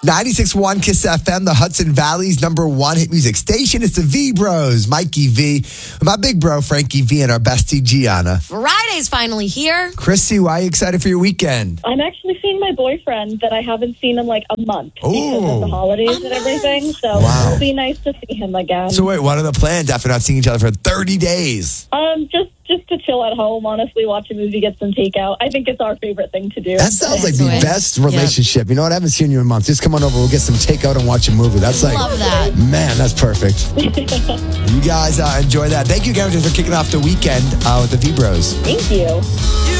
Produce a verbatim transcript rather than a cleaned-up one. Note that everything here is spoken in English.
ninety-six point one Kiss F M, the Hudson Valley's number one hit music station. It's the V Bros, Mikey V, my big bro, Frankie V, and our bestie, Gianna. Friday's finally here. Chrissy, why are you excited for your weekend? I'm actually seeing my boyfriend that I haven't seen in like a month because Ooh. of the holidays A and month. everything. So Wow. it'll be nice to see him again. So wait, what are the plans after not seeing each other for thirty days? um, just just to chill at home, honestly, watch a movie, get some takeout. I think it's our favorite thing to do. That sounds like That's the sweet. best relationship. You know what? I haven't seen you in a month. Just come on over. We'll get some takeout and watch a movie. That's like, Love that. man, that's perfect. You guys uh, enjoy that. Thank you, guys, for kicking off the weekend uh, with the V Bros. Thank you. You